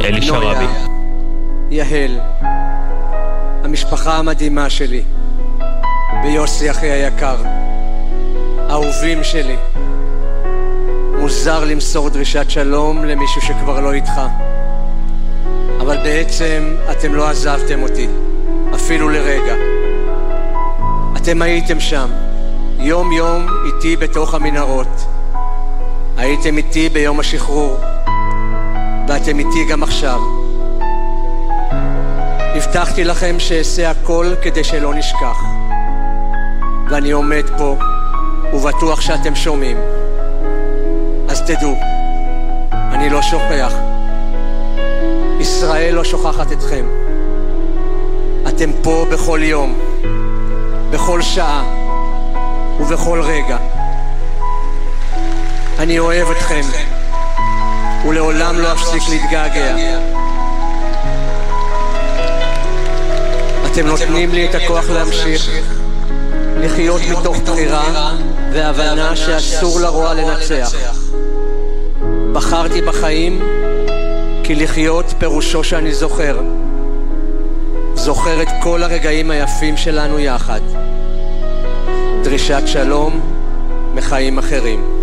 אלי שרבי, יהל, המשפחה המדהימה שלי, ויוסי אחי היקר, אהובים שלי. מוזר למסור דרישת שלום למישהו שכבר לא איתך, אבל בעצם אתם לא עזבתם אותי, אפילו לרגע. אתם הייתם שם, יום יום איתי בתוך המנהרות. הייתם איתי ביום השחרור, ואתם איתי גם עכשיו. הבטחתי לכם שאעשה הכל כדי שלא נשכח, ואני עומד פה ובטוח שאתם שומעים. אז תדעו, אני לא שוכח. ישראל לא שוכחת אתכם. אתם פה בכל יום, בכל שעה ובכל רגע. אני אוהב אתכם, ולעולם לא אפסיק להתגעגע. אתם נותנים לי את הכוח להמשיך, לחיות מתוך בחירה והבנה שאסור לרוע לנצח. בחרתי בחיים כי לחיות פירושו שאני זוכר את כל הרגעים היפים שלנו יחד. דרישת שלום מחיים אחרים.